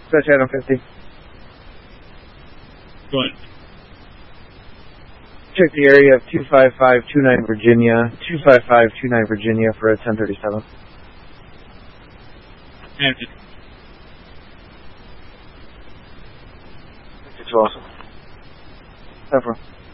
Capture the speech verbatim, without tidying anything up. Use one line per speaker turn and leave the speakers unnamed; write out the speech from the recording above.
Dispatch Adam fifty.
Go ahead.
Check the area of two five five two nine Virginia, two five five two nine Virginia for a ten thirty-seven.
Answer.
It's awesome. Ever.